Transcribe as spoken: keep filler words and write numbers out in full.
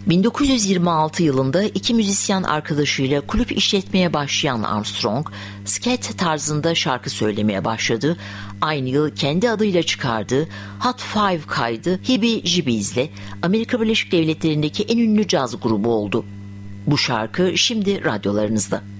bin dokuz yüz yirmi altı yılında iki müzisyen arkadaşıyla kulüp işletmeye başlayan Armstrong, scat tarzında şarkı söylemeye başladı. Aynı yıl kendi adıyla çıkardığı Hot Five kaydı Hibby Jibby's'le Amerika Birleşik Devletleri'ndeki en ünlü caz grubu oldu. Bu şarkı şimdi radyolarınızda.